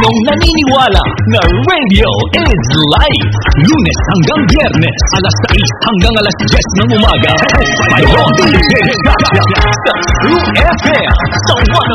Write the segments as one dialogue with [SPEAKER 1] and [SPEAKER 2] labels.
[SPEAKER 1] taong naniniwala na radio is life. Lunes hanggang Biyernes, alas 6 hanggang alas 10 ng umaga. Mayroon DJ Chacha sa True FM sa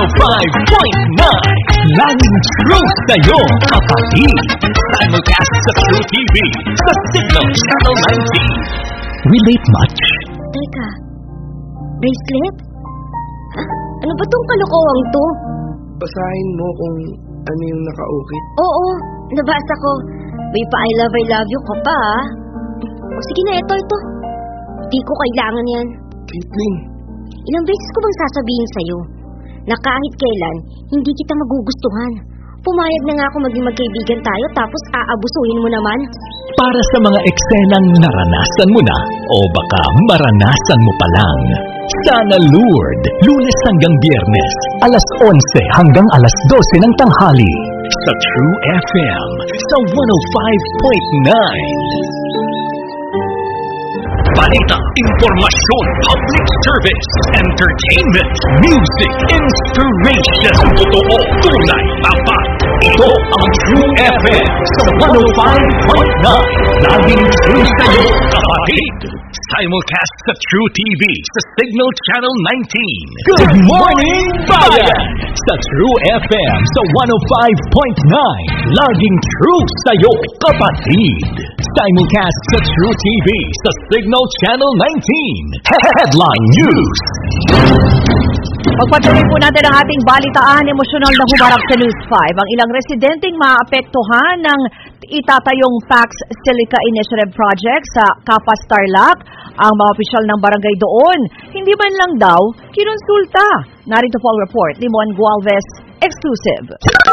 [SPEAKER 1] 105.9. Laging true sa'yo, kapatid. Simulcast sa True TV sa Signal Channel 19. Relate much?
[SPEAKER 2] Teka, bracelet? Ha? Ano ba tong kalokowang to?
[SPEAKER 3] Basahin mo kung ano yung nakaukit.
[SPEAKER 2] Oo, nabasa ko. May pa I love you ka pa, ah. O sige na, ito. Di ko kailangan yan.
[SPEAKER 3] Caitlin.
[SPEAKER 2] Ilang beses ko bang sasabihin sa'yo na kahit kailan, hindi kita magugustuhan. Pumayag na nga ako maging magkaibigan tayo tapos aabusuhin mo naman.
[SPEAKER 1] Para sa mga eksenang naranasan mo na o baka maranasan mo pa lang. Sana Lured, Lunes hanggang Biyernes, alas 11 hanggang alas 12 ng tanghali. Sa True FM, sa 105.9. Balita, impormasyon, public service, entertainment, music, inspiration. Totoo, tunay, tapat. Ito ang True FM sa 105.9. Laging true sa'yo, kapatid. Simulcast sa True TV sa Signal Channel 19. Good morning, bayan! Sa True FM sa 105.9. Laging true sa'yo, kapatid. Simulcast sa True TV sa Signal Channel 19. Headline News.
[SPEAKER 4] Pagpatuloy po natin ang ating balitaan, emosyonal na humarap sa News 5 ang ilang residenteng maapektuhan ng itatayong Pax Silica Initiative Project sa Capas, Tarlac. Ang mga opisyal ng barangay doon, hindi man lang daw kinonsulta. Narito po ang report ni Mon Gualvez, exclusive.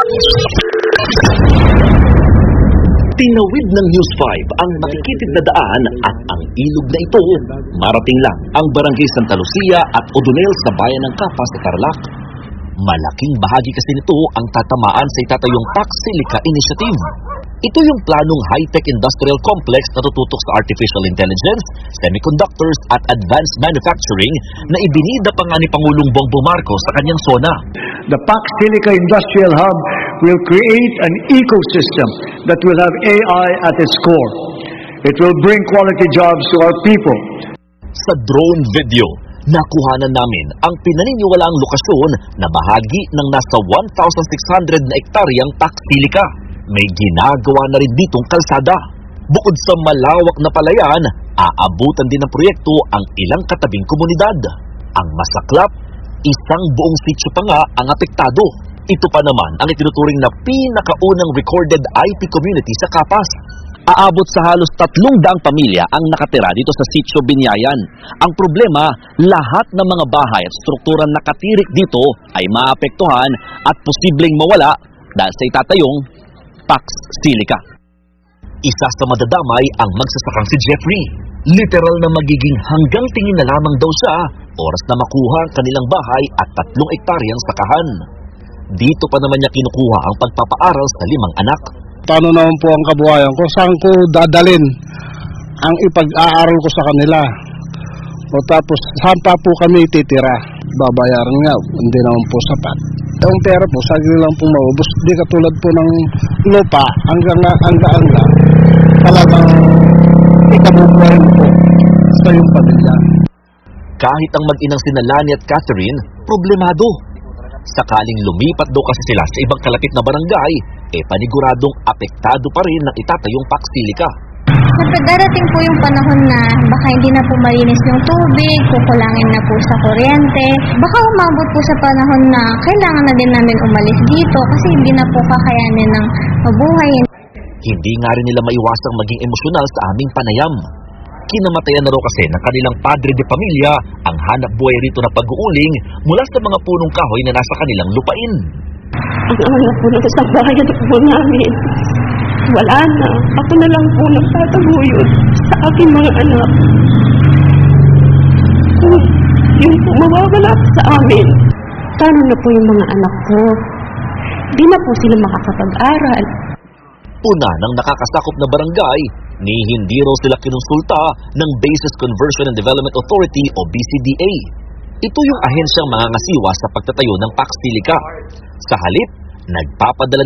[SPEAKER 5] Tinawid ng News 5 ang makikitid na daan at ang ilog na ito. Marating lang ang Barangay Santa Lucia at Odonel sa bayan ng Capas sa Tarlac. Malaking bahagi kasi nito ang tatamaan sa itatayong Pax Silica Initiative. Ito yung planong high-tech industrial complex na tututok sa artificial intelligence, semiconductors at advanced manufacturing na ibinida pa nga ni Pangulong Bongbong Marcos sa kanyang zona.
[SPEAKER 6] The Pax Silica Industrial Hub will create an ecosystem that will have AI at its core. It will bring quality jobs to our people.
[SPEAKER 5] Sa drone video, nakuhanan namin ang pinaniniwalaang lokasyon na bahagi ng nasa 1,600 na ektaryang Pax Silica. May ginagawa na rin ditong kalsada. Bukod sa malawak na palayan, aabutan din ng proyekto ang ilang katabing komunidad. Ang masaklap, isang buong sitio pa nga ang apektado. Ito pa naman ang itinuturing na pinakaunang recorded IP community sa Capas. Aabot sa halos 300 pamilya ang nakatira dito sa sitio Binyayan. Ang problema, lahat ng mga bahay at strukturang nakatirik dito ay maapektuhan at posibleng mawala dahil sa itatayong Pax Silica. Isa sa madadamay ang magsasakang si Jeffrey. Literal na magiging hanggang tingin na lamang daw siya oras na makuha ang kanilang bahay at 3 ektaryang sakahan. Dito pa naman niya kinukuha ang pagpapaaral sa 5 anak.
[SPEAKER 6] Paano naman po ang kabuhayan ko? Saan ko dadalin ang ipag-aaral ko sa kanila? O tapos, saan pa po kami titira? Babayaran nga, hindi naman po sapat. Yung pera po, sagli lang po maubos. Di katulad po ng lupa, hanggang talagang ikabubuhayin po sa iyong pamilya.
[SPEAKER 5] Kahit ang mag-inang sina Lani at Catherine, problemado. Sakaling lumipat daw kasi sila sa ibang kalapit na barangay, paniguradong apektado pa rin ng itatayong Pax Silica.
[SPEAKER 7] Siyempre darating po yung panahon na baka hindi na po malinis yung tubig, kukulangin na po sa kuryente. Baka umabot po sa panahon na kailangan na din namin umalis dito kasi hindi na po kakayanin ng mabuhay.
[SPEAKER 5] Hindi nga rin nila maiwasang maging emosyonal sa aming panayam. Kinamatayan na raw kasi ng kanilang padre de pamilya ang hanap buhay rito na pag-uuling mula sa mga punong kahoy na nasa kanilang lupain.
[SPEAKER 8] Ang anak po na sa bayan po namin. Wala na. Ako na lang po nagtataguyod sa aking mga anak. Yung po mawawala sa amin. Paano na po yung mga anak ko? Di na po sila makakapag-aral.
[SPEAKER 5] Una ng nakakasakop na barangay, ni hindi raw sila kinonsulta ng Bases Conversion and Development Authority o BCDA. Ito yung ahensyang mangangasiwa sa pagtatayo ng Pax Silica. Sa halip, nagpapadala